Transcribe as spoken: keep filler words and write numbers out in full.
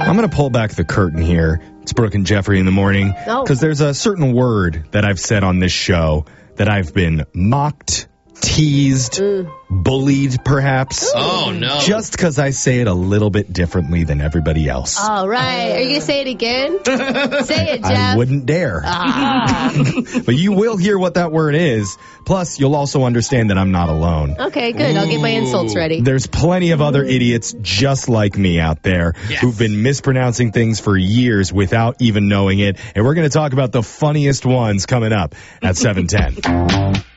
I'm going to pull back the curtain here. It's Brooke and Jeffrey in the morning. Oh. Because there's a certain word that I've said on this show that I've been mocked, teased, Mm. bullied, perhaps. Oh, no. Just because I say it a little bit differently than everybody else. All right. Are you going to say it again? Say it, Jeff. I wouldn't dare. Ah. But you will hear what that word is. Plus, you'll also understand that I'm not alone. Okay, good. I'll get my insults ready. There's plenty of other idiots just like me out there Yes. who've been mispronouncing things for years without even knowing it. And we're going to talk about the funniest ones coming up at seven ten.